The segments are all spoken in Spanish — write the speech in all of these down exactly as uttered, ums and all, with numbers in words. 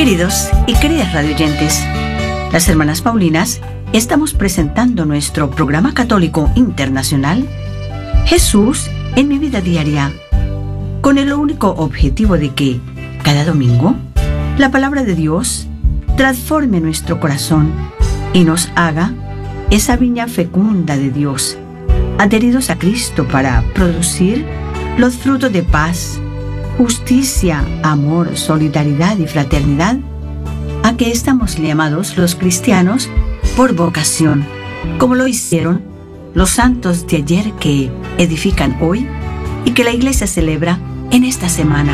Queridos y queridas radioyentes, las hermanas Paulinas estamos presentando nuestro programa católico internacional Jesús en mi vida diaria, con el único objetivo de que, cada domingo, la palabra de Dios transforme nuestro corazón y nos haga esa viña fecunda de Dios, adheridos a Cristo para producir los frutos de paz, justicia, amor, solidaridad y fraternidad a que estamos llamados los cristianos por vocación, como lo hicieron los santos de ayer que edifican hoy y que la Iglesia celebra en esta semana.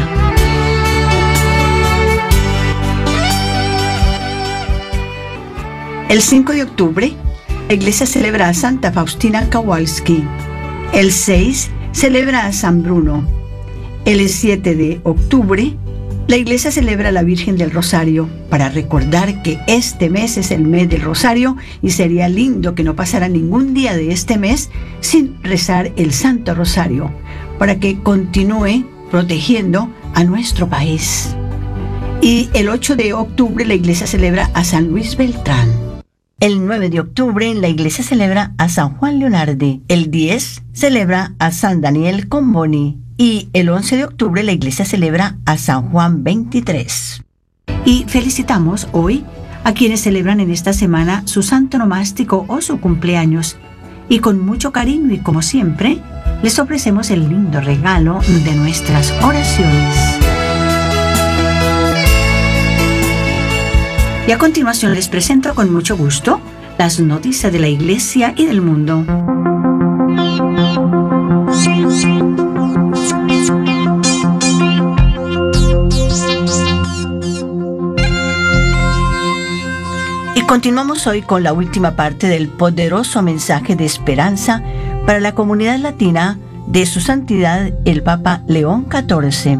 El cinco de octubre, la Iglesia celebra a Santa Faustina Kowalski. El seis celebra a San Bruno. El siete de octubre, la Iglesia celebra a la Virgen del Rosario para recordar que este mes es el mes del Rosario y sería lindo que no pasara ningún día de este mes sin rezar el Santo Rosario para que continúe protegiendo a nuestro país. Y el ocho de octubre la Iglesia celebra a San Luis Beltrán. El nueve de octubre la Iglesia celebra a San Juan Leonardi. El diez celebra a San Daniel Comboni. Y el once de octubre la Iglesia celebra a San Juan veintitrés. Y felicitamos hoy a quienes celebran en esta semana su santo nomástico o su cumpleaños. Y con mucho cariño y como siempre, les ofrecemos el lindo regalo de nuestras oraciones. Y a continuación les presento con mucho gusto las noticias de la Iglesia y del mundo. Y continuamos hoy con la última parte del poderoso mensaje de esperanza para la comunidad latina de su santidad el Papa León catorce.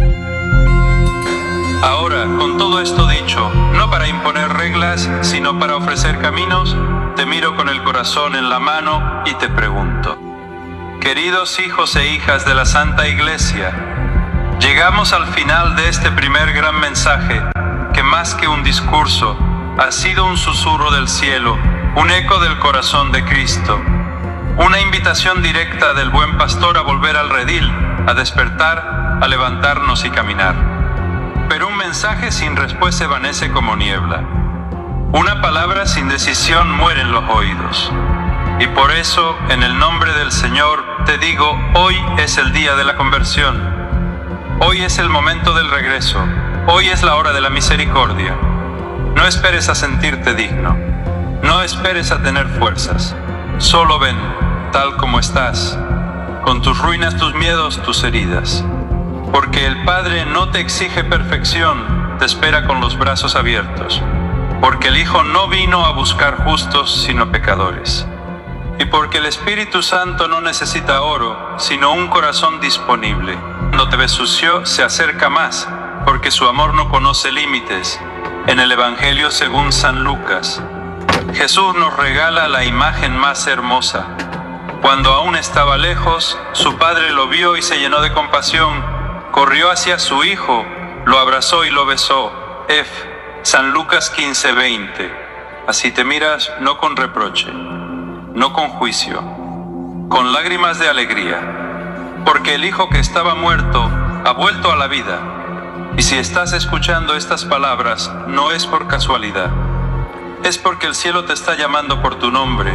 Ahora, con todo esto dicho, no para imponer reglas, sino para ofrecer caminos, te miro con el corazón en la mano y te pregunto. Queridos hijos e hijas de la Santa Iglesia, llegamos al final de este primer gran mensaje, que más que un discurso, ha sido un susurro del cielo, un eco del corazón de Cristo, una invitación directa del buen pastor a volver al redil, a despertar, a levantarnos y caminar. Pero un mensaje sin respuesta se evanece como niebla. Una palabra sin decisión muere en los oídos. Y por eso, en el nombre del Señor, te digo, hoy es el día de la conversión. Hoy es el momento del regreso. Hoy es la hora de la misericordia. No esperes a sentirte digno. No esperes a tener fuerzas. Solo ven, tal como estás, con tus ruinas, tus miedos, tus heridas. Porque el Padre no te exige perfección, te espera con los brazos abiertos. Porque el Hijo no vino a buscar justos, sino pecadores. Y porque el Espíritu Santo no necesita oro, sino un corazón disponible. Cuando te ves sucio, se acerca más, porque su amor no conoce límites. En el Evangelio según San Lucas, Jesús nos regala la imagen más hermosa. Cuando aún estaba lejos, su Padre lo vio y se llenó de compasión. Corrió hacia su Hijo, lo abrazó y lo besó. F. San Lucas quince veinte. Así te miras, no con reproche, no con juicio, con lágrimas de alegría. Porque el Hijo que estaba muerto ha vuelto a la vida. Y si estás escuchando estas palabras, no es por casualidad. Es porque el cielo te está llamando por tu nombre.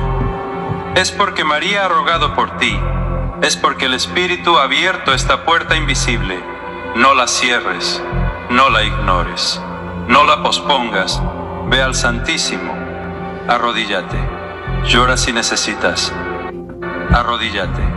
Es porque María ha rogado por ti. Es porque el Espíritu ha abierto esta puerta invisible. No la cierres, no la ignores, no la pospongas. Ve al Santísimo, arrodíllate. Llora si necesitas, arrodíllate.